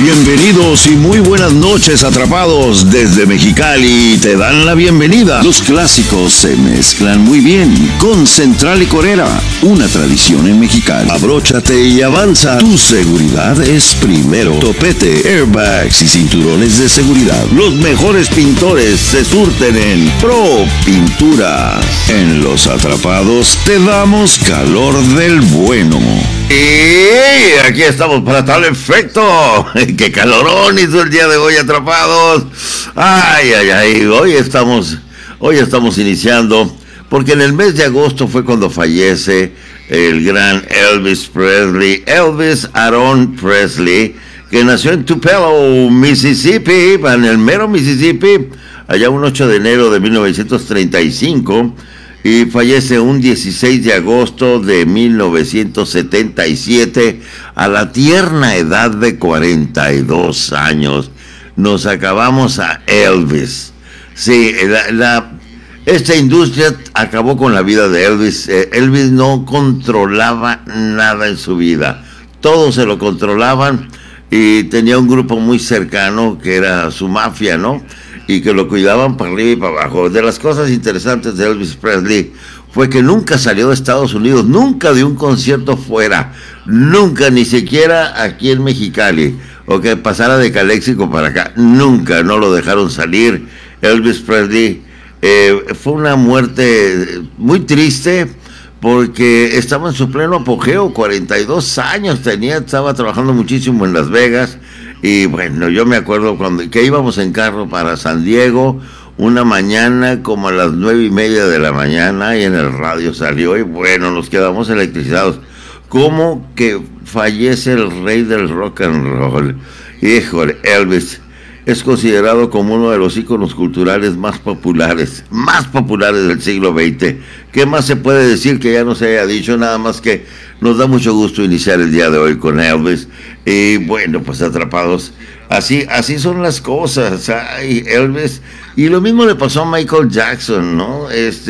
Bienvenidos y muy buenas noches, atrapados. Desde Mexicali te dan la bienvenida. Los clásicos se mezclan muy bien con Central Licorera, una tradición en Mexicali. Abróchate y avanza. Tu seguridad es primero. Topete, airbags y cinturones de seguridad. Los mejores pintores se surten en Pro Pintura. En Los Atrapados te damos calor del bueno. Y aquí estamos para tal efecto. ¡Qué calorón hizo el día de hoy, atrapados! ¡Ay, ay, ay! Hoy estamos iniciando, porque en el mes de agosto fue cuando fallece el gran Elvis Presley, Elvis Aaron Presley, que nació en Tupelo, Mississippi, en el mero Mississippi, allá un 8 de enero de 1935, y fallece un 16 de agosto de 1977 a la tierna edad de 42 años. Nos acabamos a Elvis. Sí, esta industria acabó con la vida de Elvis. Elvis no controlaba nada en su vida. Todos se lo controlaban y tenía un grupo muy cercano que era su mafia, ¿no? Y que lo cuidaban para arriba y para abajo. De las cosas interesantes de Elvis Presley fue que nunca salió de Estados Unidos, nunca dio un concierto fuera, nunca, ni siquiera aquí en Mexicali, o que pasara de Caléxico para acá, nunca, no lo dejaron salir. Elvis Presley fue una muerte muy triste, porque estaba en su pleno apogeo, 42 años tenía, estaba trabajando muchísimo en Las Vegas. Y bueno, yo me acuerdo que íbamos en carro para San Diego una mañana como a las 9:30 de la mañana, y en el radio salió, y bueno, nos quedamos electrizados. ¿Cómo que fallece el rey del rock and roll? Híjole, Elvis es considerado como uno de los íconos culturales más populares del siglo XX. ¿Qué más se puede decir que ya no se haya dicho? Nada más que nos da mucho gusto iniciar el día de hoy con Elvis. Y bueno, pues atrapados. Así son las cosas. Ay, Elvis. Y lo mismo le pasó a Michael Jackson, ¿no?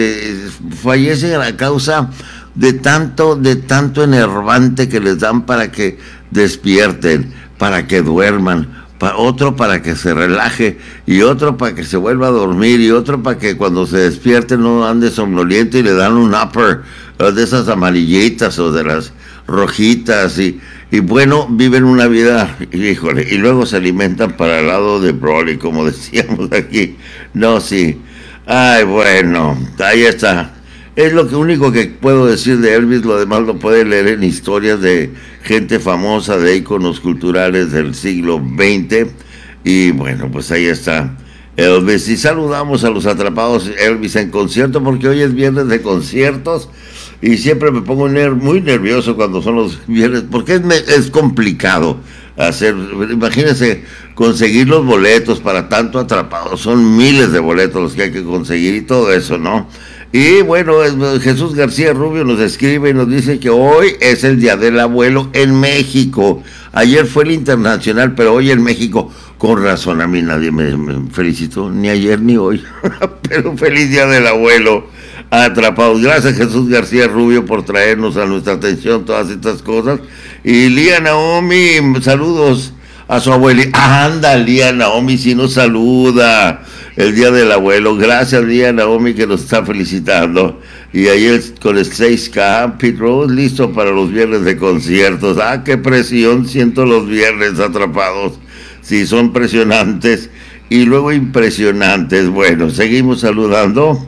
Fallece a causa de tanto enervante que les dan para que despierten, para que duerman. Otro para que se relaje, y otro para que se vuelva a dormir, y otro para que cuando se despierte no ande somnoliento y le dan un upper de esas amarillitas o de las rojitas, y bueno, viven una vida, híjole, y luego se alimentan para el lado de Broly, como decíamos aquí. No, sí. Ay, bueno, ahí está. Es lo único que puedo decir de Elvis. Lo demás lo puede leer en historias de gente famosa, de íconos culturales del siglo XX. Y bueno, pues ahí está Elvis. Y saludamos a los atrapados Elvis en concierto, porque hoy es viernes de conciertos. Y siempre me pongo muy nervioso cuando son los viernes, porque es complicado hacer. Imagínense conseguir los boletos para tanto atrapado. Son miles de boletos los que hay que conseguir y todo eso, ¿no? Y bueno, Jesús García Rubio nos escribe y nos dice que hoy es el Día del Abuelo en México. Ayer fue el internacional, pero hoy en México. Con razón, a mí nadie me felicitó, ni ayer ni hoy. Pero feliz Día del Abuelo, atrapados. Gracias, Jesús García Rubio, por traernos a nuestra atención todas estas cosas. Y Lía Naomi, saludos a su abuelita. Anda, Lía Naomi, si nos saluda el Día del Abuelo. Gracias, Lía Naomi, que nos está felicitando. Y ahí con el 6K, Pete Rose, listo para los viernes de conciertos. Qué presión siento los viernes, atrapados. Sí, son presionantes y luego impresionantes. Bueno, seguimos saludando.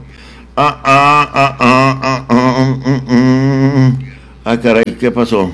Caray, ¿qué pasó?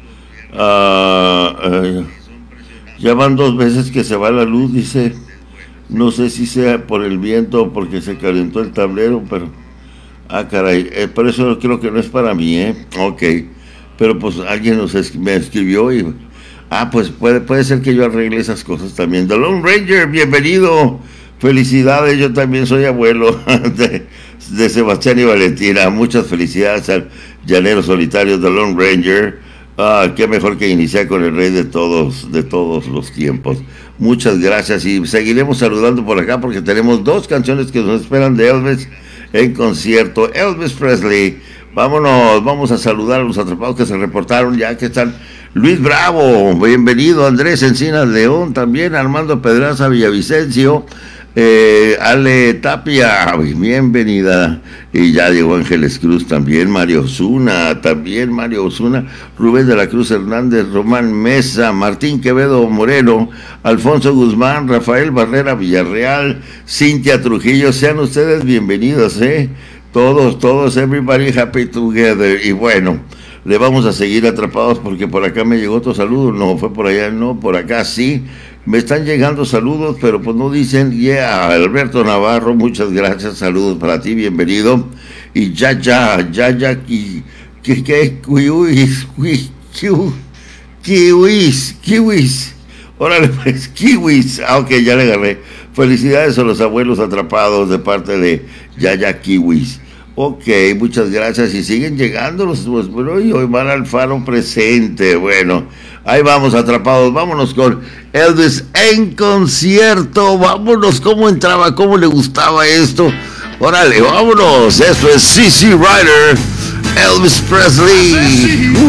Ya van 2 veces que se va la luz, dice. No sé si sea por el viento o porque se calentó el tablero, pero... caray, por eso creo que no es para mí, Ok, pero pues alguien me escribió y... pues puede ser que yo arregle esas cosas también. The Lone Ranger, bienvenido. Felicidades, yo también soy abuelo de Sebastián y Valentina. Muchas felicidades al llanero solitario The Lone Ranger. Qué mejor que iniciar con el rey de todos los tiempos. Muchas gracias, y seguiremos saludando por acá porque tenemos 2 canciones que nos esperan de Elvis en concierto. Elvis Presley. Vamos a saludar a los atrapados que se reportaron, ya que están Luis Bravo, bienvenido. Andrés Encinas León también. Armando Pedraza Villavicencio. Ale Tapia, bienvenida. Y ya llegó Ángeles Cruz también. Mario Osuna, Rubén de la Cruz Hernández, Román Mesa, Martín Quevedo Moreno, Alfonso Guzmán, Rafael Barrera Villarreal, Cintia Trujillo. Sean ustedes bienvenidos, todos, everybody happy together. Y bueno, le vamos a seguir atrapados porque por acá me llegó otro saludo. No, fue por allá, no, por acá sí. Me están llegando saludos, pero pues no dicen. Alberto Navarro, muchas gracias, saludos para ti, bienvenido. Y kiwis. Órale, pues, kiwis. Ok, ya le agarré. Felicidades a los abuelos atrapados de parte de Yaya Kiwis. Ok, muchas gracias. Y siguen llegando los, pues, bueno, y Omar Alfaro presente. Bueno, ahí vamos atrapados. Vámonos con Elvis en concierto. Vámonos, cómo entraba, cómo le gustaba esto. Órale, vámonos. Esto es CC Rider, Elvis Presley.